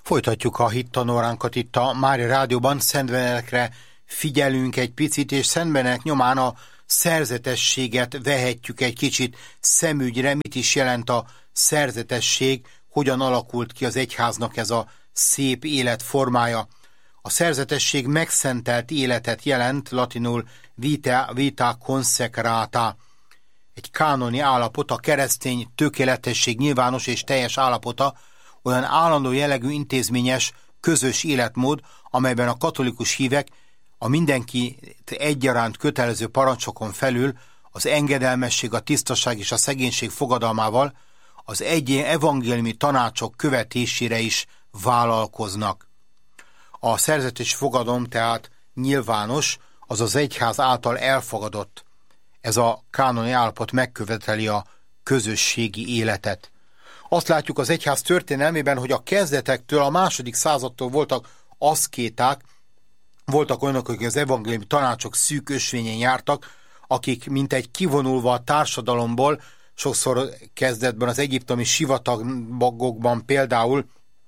Folytatjuk a hittanóránkat itt a Mária Rádióban. Szent Benedekre figyelünk egy picit, és Szent Benedek nyomán a szerzetességet vehetjük egy kicsit szemügyre. Mit is jelent a szerzetesség, hogyan alakult ki az egyháznak ez a szép életformája. A szerzetesség megszentelt életet jelent, latinul vita consecrata. Egy kánoni állapot, a keresztény tökéletesség nyilvános és teljes állapota, olyan állandó jellegű intézményes, közös életmód, amelyben a katolikus hívek a mindenki egyaránt kötelező parancsokon felül az engedelmesség, a tisztaság és a szegénység fogadalmával az egyén evangéliumi tanácsok követésére is vállalkoznak. A szerzetes fogadalom tehát nyilvános, az az egyház által elfogadott. Ez a kánoni állapot megköveteli a közösségi életet. Azt látjuk az egyház történelmében, hogy a kezdetektől, a második századtól voltak aszkéták, voltak olyanok, akik az evangéliumi tanácsok szűk ösvényen jártak, akik mintegy kivonulva a társadalomból, sokszor kezdetben az egyiptomi sivatagokban például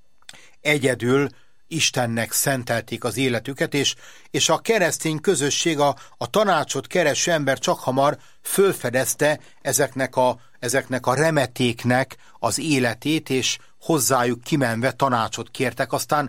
egyedül Istennek szentelték az életüket, és a keresztény közösség, a tanácsot kereső ember csak hamar fölfedezte ezeknek a remetéknek az életét, és hozzájuk kimenve tanácsot kértek. Aztán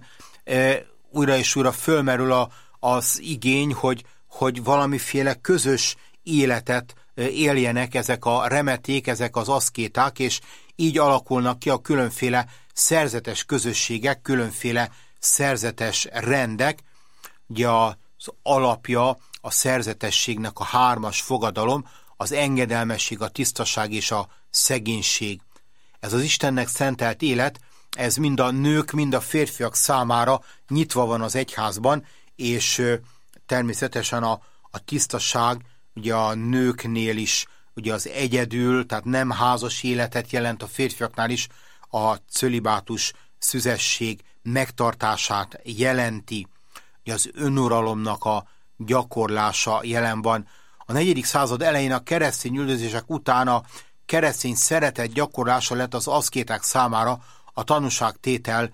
újra és újra fölmerül az igény, hogy valamiféle közös életet éljenek ezek a remeték, ezek az aszkéták, és így alakulnak ki a különféle szerzetes közösségek, különféle szerzetes rendek. Ugye az alapja a szerzetességnek a 3 fogadalom, az engedelmesség, a tisztaság és a szegénység. Ez az Istennek szentelt élet, ez mind a nők, mind a férfiak számára nyitva van az egyházban, és természetesen a tisztaság ugye a nőknél is ugye az egyedül, tehát nem házas életet jelent, a férfiaknál is a cölibátus szüzesség megtartását jelenti. Ugye az önuralomnak a gyakorlása jelen van. A 4. század elején a keresztény üldözések után a keresztény szeretet gyakorlása lett az aszkéták számára a tanúságtétel,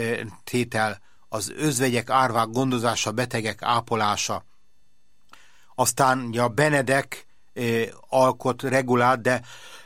az özvegyek, árvák gondozása, betegek ápolása. Aztán ugye a Benedek alkot regulát, de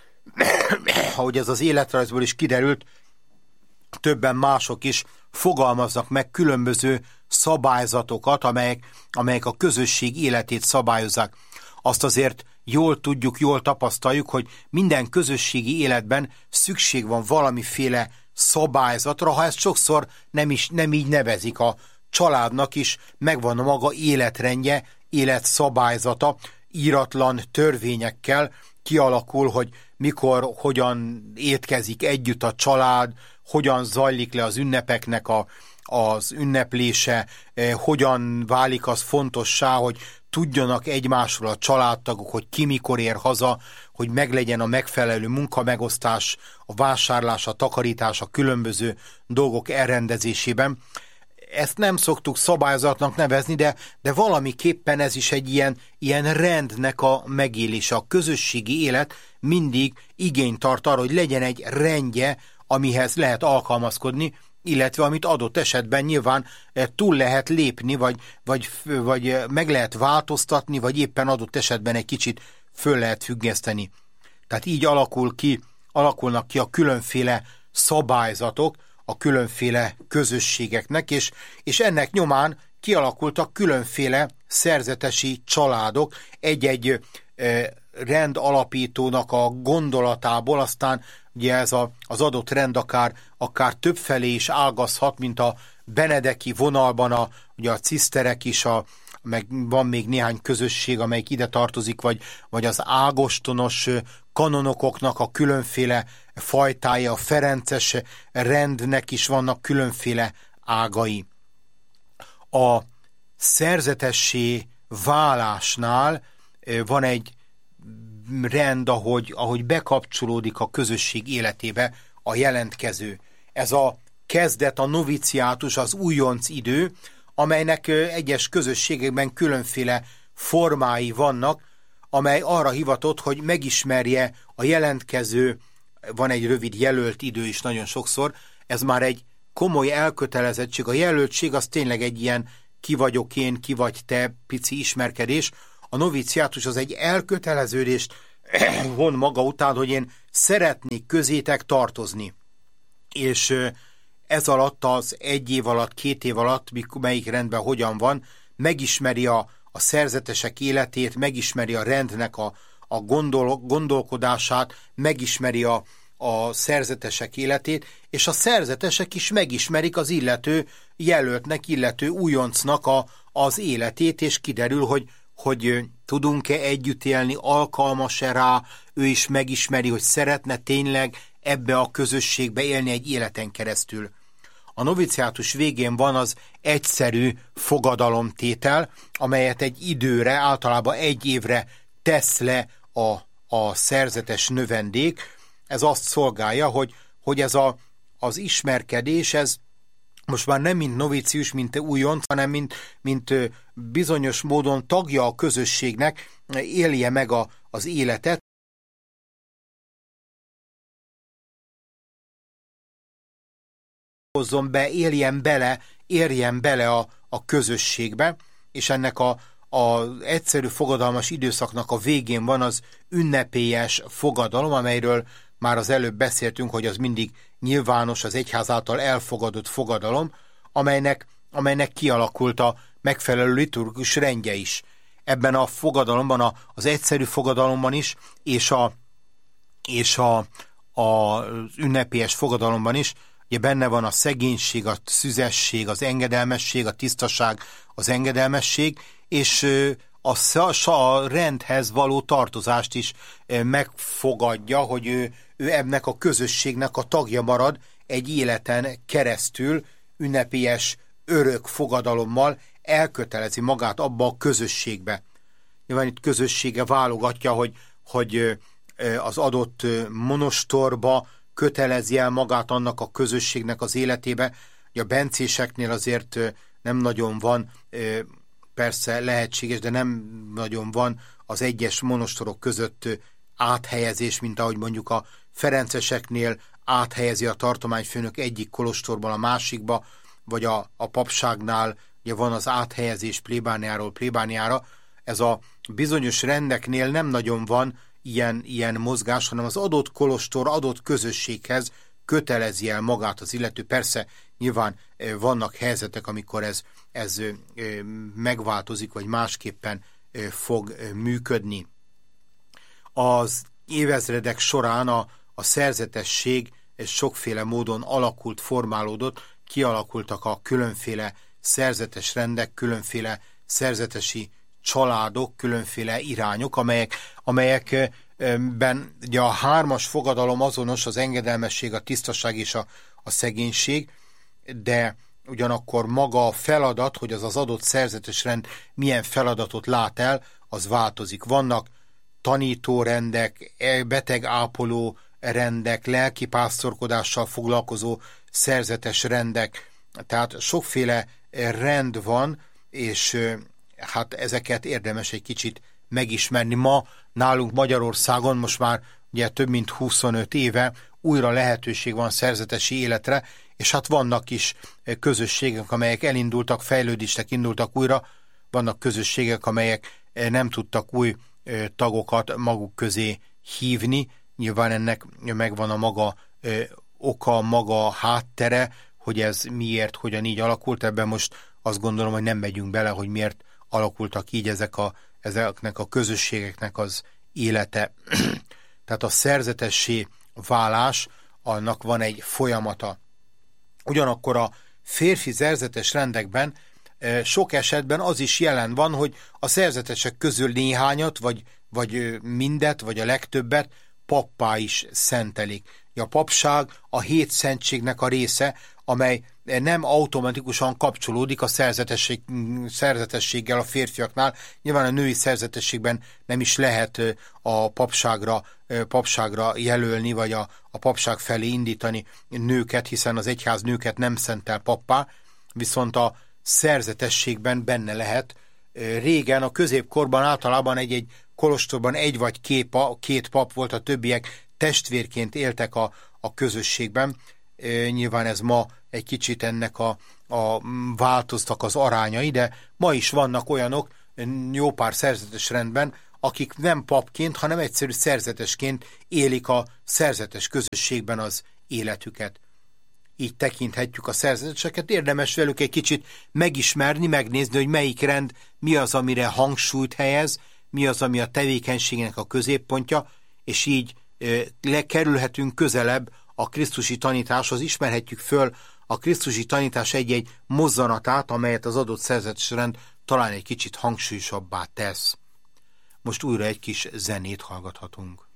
ahogy ez az életrajzból is kiderült, többen mások is fogalmaznak meg különböző szabályzatokat, amelyek a közösség életét szabályozzák. Azt azért jól tudjuk, jól tapasztaljuk, hogy minden közösségi életben szükség van valamiféle szabályzatra, ha ezt sokszor nem így nevezik. A családnak is megvan a maga életrendje, életszabályzata, íratlan törvényekkel kialakul, hogy mikor, hogyan étkezik együtt a család, hogyan zajlik le az ünnepeknek az ünneplése, hogyan válik az fontossá, hogy tudjanak egymásról a családtagok, hogy ki mikor ér haza, hogy meglegyen a megfelelő munkamegosztás, a vásárlás, a takarítás, a különböző dolgok elrendezésében. Ezt nem szoktuk szabályzatnak nevezni, de valamiképpen ez is egy ilyen rendnek a megélése. A közösségi élet mindig igényt tart arra, hogy legyen egy rendje, amihez lehet alkalmazkodni, illetve amit adott esetben nyilván túl lehet lépni, vagy meg lehet változtatni, vagy éppen adott esetben egy kicsit föl lehet függeszteni. Tehát így alakulnak ki a különféle szabályzatok a különféle közösségeknek, és ennek nyomán kialakultak különféle szerzetesi családok, egy-egy rend alapítónak a gondolatából, aztán ugye ez az adott rend akár többfelé is ágazhat, mint a benedeki vonalban ugye a ciszterek is, meg van még néhány közösség, amelyik ide tartozik, vagy az ágostonos kanonokoknak a különféle fajtája, a ferences rendnek is vannak különféle ágai. A szerzetessé válásnál van egy rend, ahogy bekapcsolódik a közösség életébe a jelentkező. Ez a kezdet, a noviciátus, az újonc idő, amelynek egyes közösségekben különféle formái vannak, amely arra hivatott, hogy megismerje a jelentkező, van egy rövid jelölt idő is nagyon sokszor, ez már egy komoly elkötelezettség, a jelöltség az tényleg egy ilyen ki vagyok én, ki vagy te pici ismerkedés. A noviciátus az egy elköteleződést von maga után, hogy én szeretnék közétek tartozni. És ez alatt az 1 év alatt, 2 év alatt, melyik rendben hogyan van, megismeri a szerzetesek életét, megismeri a rendnek a gondolkodását, megismeri a szerzetesek életét, és a szerzetesek is megismerik az illető jelöltnek, illető újoncnak az életét, és kiderül, hogy tudunk-e együtt élni, alkalmas-e rá, ő is megismeri, hogy szeretne tényleg ebbe a közösségbe élni egy életen keresztül. A noviciátus végén van az egyszerű fogadalomtétel, amelyet egy időre, általában 1 évre tesz le a szerzetes növendék. Ez azt szolgálja, hogy ez az ismerkedés, ez most már nem mint novicius, mint újonc, hanem mint bizonyos módon tagja a közösségnek, élje meg az életet, hozzon be, érjen bele a közösségbe, és ennek az egyszerű fogadalmas időszaknak a végén van az ünnepélyes fogadalom, amelyről már az előbb beszéltünk, hogy az mindig nyilvános, az egyház által elfogadott fogadalom, amelynek kialakult a megfelelő liturgikus rendje is. Ebben a fogadalomban, az egyszerű fogadalomban is, és az ünnepélyes fogadalomban is, ugye benne van a szegénység, a szüzesség, az engedelmesség, a tisztaság, az engedelmesség, és a rendhez való tartozást is megfogadja, hogy ő ennek a közösségnek a tagja marad egy életen keresztül, ünnepélyes örök fogadalommal elkötelezi magát abba a közösségbe. Nyilván itt közössége válogatja, hogy az adott monostorba kötelezi el magát annak a közösségnek az életébe. A bencéseknél azért nem nagyon van, persze lehetséges, de nem nagyon van az egyes monostorok között áthelyezés, mint ahogy mondjuk a ferenceseknél áthelyezi a tartományfőnök egyik kolostorban a másikba, vagy a papságnál ugye van az áthelyezés plébániáról plébániára. Ez a bizonyos rendeknél nem nagyon van ilyen mozgás, hanem az adott kolostor, adott közösséghez kötelezi el magát az illető. Persze nyilván vannak helyzetek, amikor ez megváltozik, vagy másképpen fog működni. Az évezredek során a szerzetesség sokféle módon alakult, formálódott, kialakultak a különféle szerzetes rendek, különféle szerzetesi családok, különféle irányok, amelyekben ugye a 3-as fogadalom azonos, az engedelmesség, a tisztaság és a szegénység, de ugyanakkor maga a feladat, hogy az adott szerzetes rend milyen feladatot lát el, az változik. Vannak tanítórendek, betegápoló rendek, lelkipásztorkodással foglalkozó szerzetes rendek, tehát sokféle rend van, és hát ezeket érdemes egy kicsit megismerni. Ma nálunk Magyarországon most már ugye több mint 25 éve újra lehetőség van szerzetesi életre, és hát vannak is közösségek, amelyek elindultak, fejlődésnek indultak újra, vannak közösségek, amelyek nem tudtak új tagokat maguk közé hívni. Nyilván ennek megvan a maga oka, maga háttere, hogy ez miért, hogyan így alakult. Ebben most azt gondolom, hogy nem megyünk bele, hogy miért alakultak így ezeknek a közösségeknek az élete. Tehát a szerzetessé válás, annak van egy folyamata. Ugyanakkor a férfi szerzetes rendekben sok esetben az is jelen van, hogy a szerzetesek közül néhányat, vagy mindet, vagy a legtöbbet pappá is szentelik. A papság a 7 szentségnek a része, amely nem automatikusan kapcsolódik a szerzetességgel a férfiaknál. Nyilván a női szerzetességben nem is lehet a papságra jelölni, vagy a papság felé indítani nőket, hiszen az egyház nőket nem szentel pappá, viszont a szerzetességben benne lehet. Régen, a középkorban általában egy kolostorban 1 vagy 2 pap volt, a többiek testvérként éltek a közösségben. nyilván ez ma egy kicsit ennek a változtak az arányai, de ma is vannak olyanok, jó pár szerzetes rendben, akik nem papként, hanem egyszerű szerzetesként élik a szerzetes közösségben az életüket. Így tekinthetjük a szerzeteseket, érdemes velük egy kicsit megismerni, megnézni, hogy melyik rend mi az, amire hangsúlyt helyez, mi az, ami a tevékenységnek a középpontja, és így lekerülhetünk közelebb a krisztusi tanításhoz, ismerhetjük föl a krisztusi tanítás egy-egy mozzanatát, amelyet az adott szerzetes rend talán egy kicsit hangsúlyosabbá tesz. Most újra egy kis zenét hallgathatunk.